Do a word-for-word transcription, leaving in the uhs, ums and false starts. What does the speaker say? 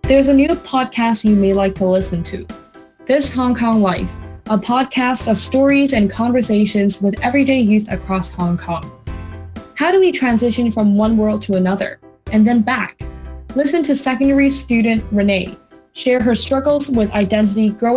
There's a new podcast you may like to listen to. This Hong Kong Life, a podcast of stories and conversations with everyday youth across Hong Kong. How do we transition from one world to another, and then back? Listen to secondary student Renee share her struggles with identity growing